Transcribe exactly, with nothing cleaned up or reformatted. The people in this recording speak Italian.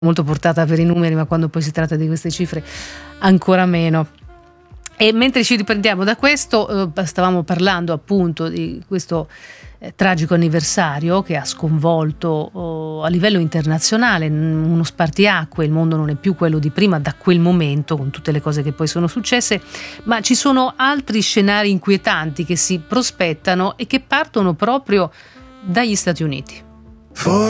molto portata per i numeri, ma quando poi si tratta di queste cifre ancora meno. E mentre ci riprendiamo da questo, eh, stavamo parlando appunto di questo eh, tragico anniversario che ha sconvolto oh, a livello internazionale, uno spartiacque, il mondo non è più quello di prima da quel momento, con tutte le cose che poi sono successe, ma ci sono altri scenari inquietanti che si prospettano e che partono proprio dagli Stati Uniti. For